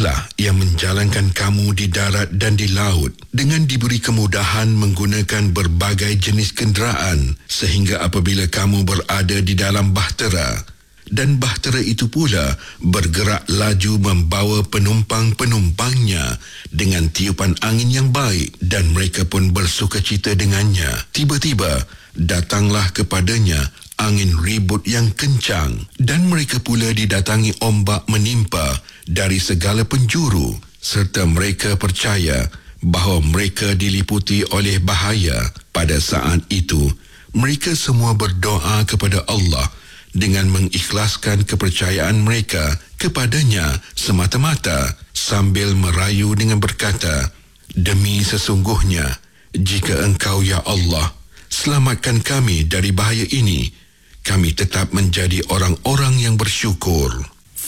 Dialah yang menjalankan kamu di darat dan di laut dengan diberi kemudahan menggunakan berbagai jenis kenderaan sehingga apabila kamu berada di dalam bahtera dan bahtera itu pula bergerak laju membawa penumpang-penumpangnya dengan tiupan angin yang baik dan mereka pun bersukacita dengannya. Tiba-tiba datanglah kepadanya angin ribut yang kencang dan mereka pula didatangi ombak menimpa dari segala penjuru serta mereka percaya bahawa mereka diliputi oleh bahaya. Pada saat itu, mereka semua berdoa kepada Allah dengan mengikhlaskan kepercayaan mereka kepadanya semata-mata sambil merayu dengan berkata, "Demi sesungguhnya, jika Engkau ya Allah selamatkan kami dari bahaya ini, kami tetap menjadi orang-orang yang bersyukur."